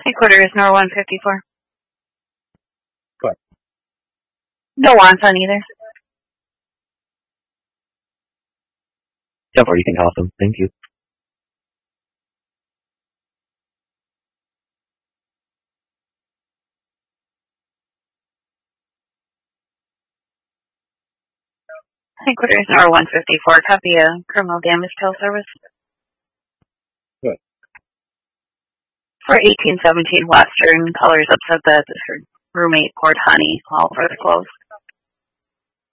Headquarters, Nor 154. What? No wants on either. 10-4, you can toss them. Thank you. Headquarters, Nor 154. Copy a criminal damage tail service. What? For 1817 Western, colors upset that her roommate poured honey all over the clothes.